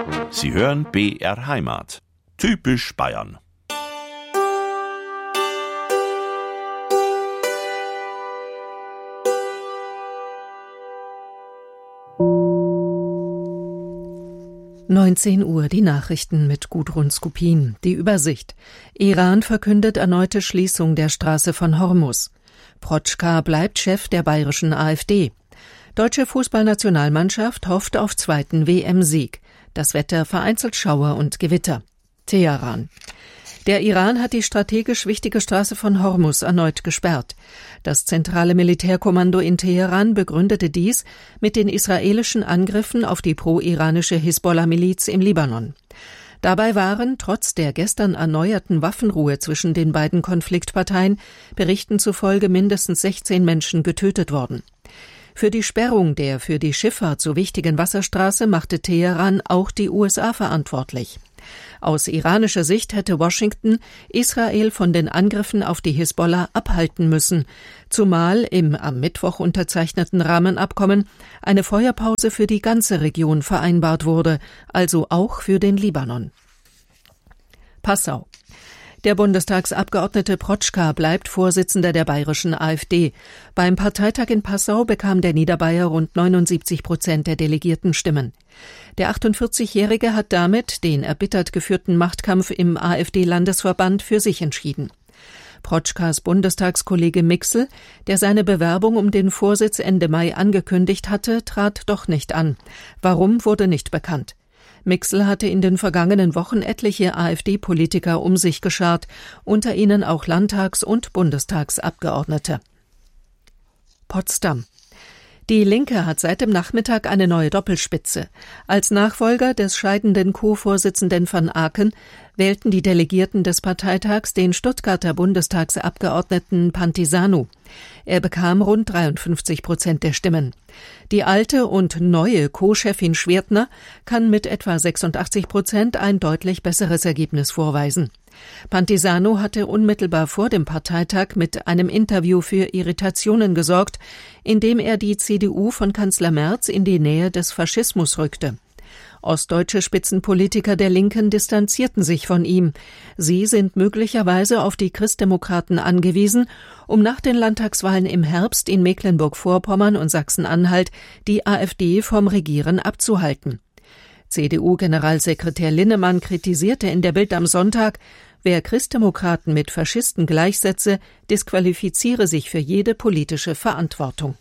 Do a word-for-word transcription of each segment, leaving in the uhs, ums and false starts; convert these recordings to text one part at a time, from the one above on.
Sie hören B R Heimat. Typisch Bayern. neunzehn Uhr, die Nachrichten mit Gudrun Skupin. Die Übersicht. Iran verkündet erneute Schließung der Straße von Hormuz. Protschka bleibt Chef der bayerischen AfD. Deutsche Fußballnationalmannschaft hofft auf zweiten W M-Sieg. Das Wetter vereinzelt Schauer und Gewitter. Teheran. Der Iran hat die strategisch wichtige Straße von Hormuz erneut gesperrt. Das zentrale Militärkommando in Teheran begründete dies mit den israelischen Angriffen auf die pro-iranische Hisbollah-Miliz im Libanon. Dabei waren, trotz der gestern erneuerten Waffenruhe zwischen den beiden Konfliktparteien, Berichten zufolge mindestens sechzehn Menschen getötet worden. Für die Sperrung der für die Schifffahrt so wichtigen Wasserstraße machte Teheran auch die U S A verantwortlich. Aus iranischer Sicht hätte Washington Israel von den Angriffen auf die Hisbollah abhalten müssen, zumal im am Mittwoch unterzeichneten Rahmenabkommen eine Feuerpause für die ganze Region vereinbart wurde, also auch für den Libanon. Passau. Der Bundestagsabgeordnete Protschka bleibt Vorsitzender der bayerischen AfD. Beim Parteitag in Passau bekam der Niederbayer rund neunundsiebzig Prozent der delegierten Stimmen. Der achtundvierzigjährige hat damit den erbittert geführten Machtkampf im AfD-Landesverband für sich entschieden. Protschkas Bundestagskollege Mixel, der seine Bewerbung um den Vorsitz Ende Mai angekündigt hatte, trat doch nicht an. Warum, wurde nicht bekannt. Mixel hatte in den vergangenen Wochen etliche AfD-Politiker um sich geschart, unter ihnen auch Landtags- und Bundestagsabgeordnete. Potsdam. Die Linke hat seit dem Nachmittag eine neue Doppelspitze. Als Nachfolger des scheidenden Co-Vorsitzenden van Aken wählten die Delegierten des Parteitags den Stuttgarter Bundestagsabgeordneten Pantisanu. Er bekam rund dreiundfünfzig Prozent der Stimmen. Die alte und neue Co-Chefin Schwertner kann mit etwa sechsundachtzig Prozent ein deutlich besseres Ergebnis vorweisen. Pantisanu hatte unmittelbar vor dem Parteitag mit einem Interview für Irritationen gesorgt, indem er die C D U von Kanzler Merz in die Nähe des Faschismus rückte. Ostdeutsche Spitzenpolitiker der Linken distanzierten sich von ihm. Sie sind möglicherweise auf die Christdemokraten angewiesen, um nach den Landtagswahlen im Herbst in Mecklenburg-Vorpommern und Sachsen-Anhalt die AfD vom Regieren abzuhalten. C D U-Generalsekretär Linnemann kritisierte in der Bild am Sonntag, wer Christdemokraten mit Faschisten gleichsetze, disqualifiziere sich für jede politische Verantwortung.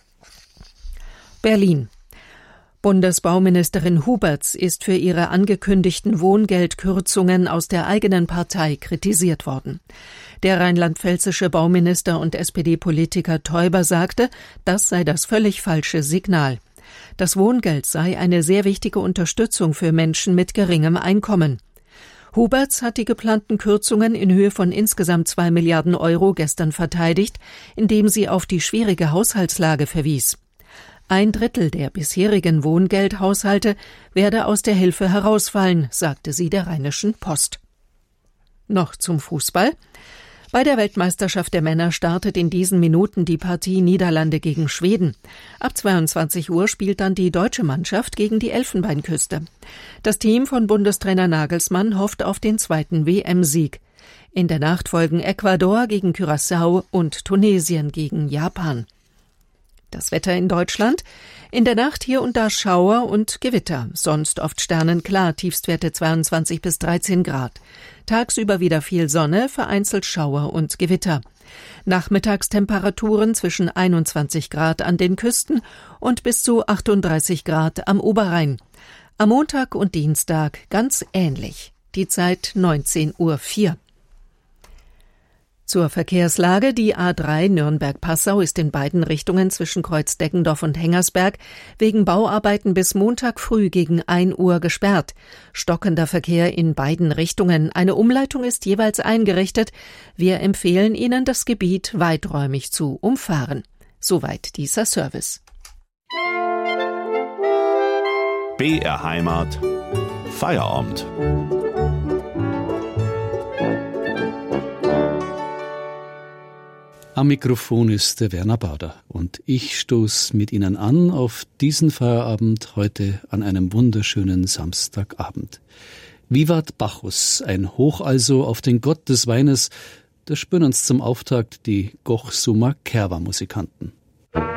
Berlin. Bundesbauministerin Huberts ist für ihre angekündigten Wohngeldkürzungen aus der eigenen Partei kritisiert worden. Der rheinland-pfälzische Bauminister und S P D-Politiker Teuber sagte, das sei das völlig falsche Signal. Das Wohngeld sei eine sehr wichtige Unterstützung für Menschen mit geringem Einkommen. Huberts hat die geplanten Kürzungen in Höhe von insgesamt zwei Milliarden Euro gestern verteidigt, indem sie auf die schwierige Haushaltslage verwies. Ein Drittel der bisherigen Wohngeldhaushalte werde aus der Hilfe herausfallen, sagte sie der Rheinischen Post. Noch zum Fußball. Bei der Weltmeisterschaft der Männer startet in diesen Minuten die Partie Niederlande gegen Schweden. Ab zweiundzwanzig Uhr spielt dann die deutsche Mannschaft gegen die Elfenbeinküste. Das Team von Bundestrainer Nagelsmann hofft auf den zweiten W M-Sieg. In der Nacht folgen Ecuador gegen Curaçao und Tunesien gegen Japan. Das Wetter in Deutschland. In der Nacht hier und da Schauer und Gewitter. Sonst oft sternenklar, Tiefstwerte zweiundzwanzig bis dreizehn Grad. Tagsüber wieder viel Sonne, vereinzelt Schauer und Gewitter. Nachmittagstemperaturen zwischen einundzwanzig Grad an den Küsten und bis zu achtunddreißig Grad am Oberrhein. Am Montag und Dienstag ganz ähnlich. Die Zeit neunzehn Uhr vier. Zur Verkehrslage. Die A drei Nürnberg-Passau ist in beiden Richtungen zwischen Kreuz Deggendorf und Hengersberg wegen Bauarbeiten bis Montag früh gegen ein Uhr gesperrt. Stockender Verkehr in beiden Richtungen. Eine Umleitung ist jeweils eingerichtet. Wir empfehlen Ihnen, das Gebiet weiträumig zu umfahren. Soweit dieser Service. B R Heimat. Feierabend. Am Mikrofon ist der Werner Bauder und ich stoße mit Ihnen an auf diesen Feierabend heute an einem wunderschönen Samstagabend. Vivat Bacchus, ein Hoch also auf den Gott des Weines, da spüren uns zum Auftakt die Goch Summa Kerwa Musikanten.